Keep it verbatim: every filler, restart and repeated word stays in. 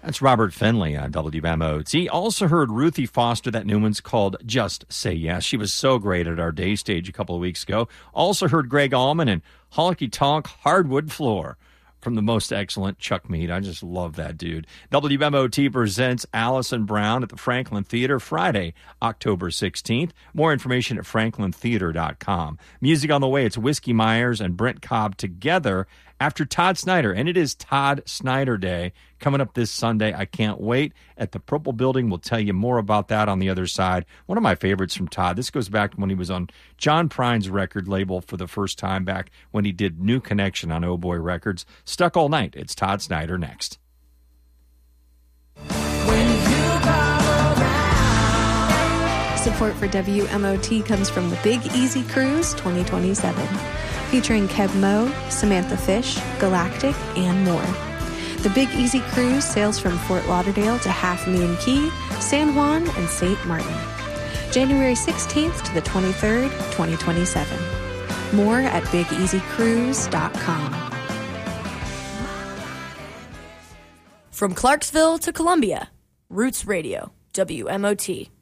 That's Robert Finley on W M O T. Also heard Ruthie Foster, that new one's called Just Say Yes. She was so great at our day stage a couple of weeks ago. Also heard Greg Allman and Honky Tonk Hardwood Floor from the most excellent Chuck Mead. I just love that dude. W M O T presents Allison Brown at the Franklin Theater Friday, October sixteenth. More information at franklin theater dot com. Music on the way. It's Whiskey Myers and Brent Cobb together after Todd Snyder, and it is Todd Snyder Day coming up this Sunday. I can't wait. At the Purple Building, we'll tell you more about that on the other side. One of my favorites from Todd. This goes back to when he was on John Prine's record label for the first time, back when he did New Connection on Oh Boy Records. Stuck All Night. It's Todd Snyder next. Support for W M O T comes from the Big Easy Cruise twenty twenty-seven. Featuring Kev Moe, Samantha Fish, Galactic, and more. The Big Easy Cruise sails from Fort Lauderdale to Half Moon Cay, San Juan, and Saint Martin. January sixteenth to the twenty-third, twenty twenty-seven. More at big easy cruise dot com. From Clarksville to Columbia, Roots Radio, W M O T.